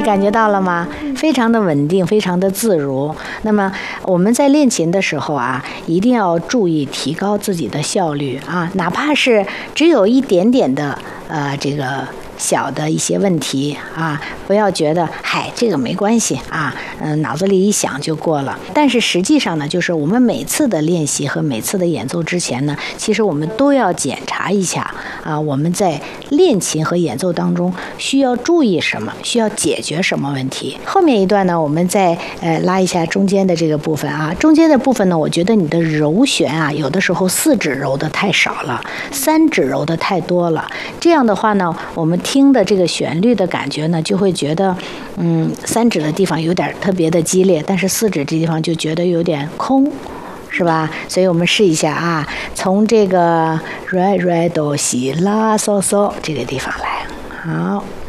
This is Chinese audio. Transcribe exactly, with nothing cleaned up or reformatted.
感觉到了吗？非常的稳定，非常的自如。那么我们在练琴的时候啊，一定要注意提高自己的效率啊，哪怕是只有一点点的呃这个小的一些问题啊，不要觉得嗨这个没关系啊，嗯、呃，脑子里一想就过了。但是实际上呢，就是我们每次的练习和每次的演奏之前呢，其实我们都要检查一下啊，我们在练琴和演奏当中需要注意什么，需要解决什么问题。后面一段呢，我们再呃拉一下中间的这个部分啊，中间的部分呢，我觉得你的揉弦啊，有的时候四指揉的太少了，三指揉的太多了。这样的话呢，我们听的这个旋律的感觉呢，就会觉得，嗯，三指的地方有点特别的激烈，但是四指这地方就觉得有点空，是吧？所以我们试一下啊，从这个 re re do si la so so 这个地方来，好。